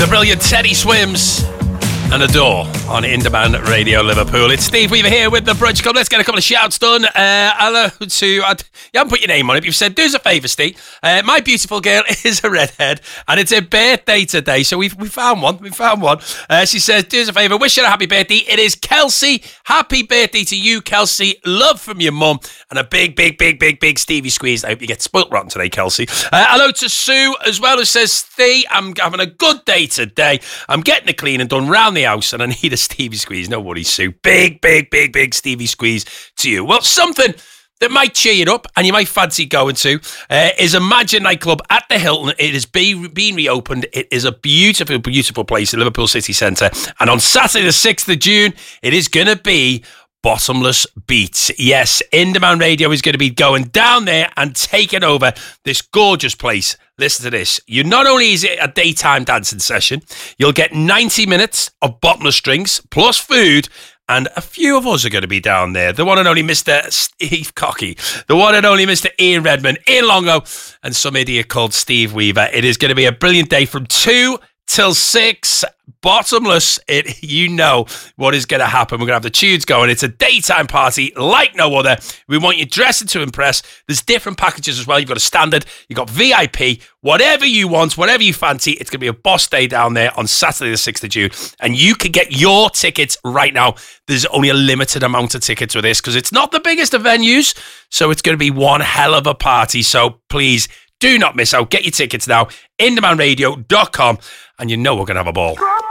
The brilliant Teddy Swims and Adore on In Demand Radio Liverpool. It's Steve Weaver here with the Brunch Club. Let's get a couple of shouts done. Hello to... you haven't put your name on it, but you've said, do us a favour, Steve. My beautiful girl is a redhead, and it's her birthday today, so we found one. She says, do us a favour, wish her a happy birthday. It is Kelsey. Happy birthday to you, Kelsey. Love from your mum, and a big Stevie squeeze. I hope you get spoilt rotten today, Kelsey. Hello to Sue as well, who says, Steve, I'm having a good day today. I'm getting the cleaning done round the house, and I need a Stevie squeeze. No worries, Sue. Big Stevie squeeze to you. Well, something that might cheer you up and you might fancy going to is Imagine nightclub at the Hilton. It has been reopened. It is a beautiful place in Liverpool city centre. And on Saturday the 6th of June, it is going to be Bottomless Beats. Yes, In Demand Radio is going to be going down there and taking over this gorgeous place. Listen to this. Not only is it a daytime dancing session, you'll get 90 minutes of bottomless drinks plus food, and a few of us are going to be down there. The one and only Mr. Steve Cocky, the one and only Mr. Ian Redmond, Ian Longo, and some idiot called Steve Weaver. It is going to be a brilliant day from 2 till 6. Bottomless, you know what is going to happen. We're going to have the tunes going. It's a daytime party like no other. We want you dressing to impress. There's different packages as well. You've got a standard, you've got VIP, whatever you want, whatever you fancy. It's going to be a boss day down there on Saturday the 6th of June. And you can get your tickets right now. There's only a limited amount of tickets with this because it's not the biggest of venues. So it's going to be one hell of a party. So please do not miss out. Get your tickets now. InDemandRadio.com. And you know we're going to have a ball.